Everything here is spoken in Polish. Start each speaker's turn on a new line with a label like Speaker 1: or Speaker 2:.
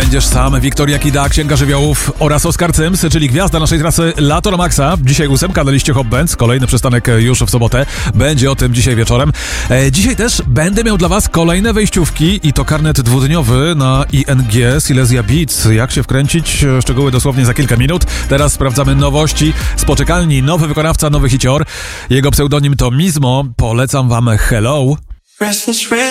Speaker 1: będziesz sam. Wiktoria Kida, Księga Żywiołów oraz Oskar Cyms, czyli gwiazda naszej trasy Lato na Maxa. Dzisiaj 8 na liście Hot Bands. Kolejny przystanek już w sobotę. Będzie o tym dzisiaj wieczorem. Dzisiaj też będę miał dla was kolejne wejściówki i to karnet dwudniowy na ING Silesia Beats. Jak się wkręcić? Szczegóły dosłownie za kilka minut. Teraz sprawdzamy nowości z poczekalni. Nowy wykonawca, nowy hicior. Jego pseudonim to Mizmo. Polecam wam Hello.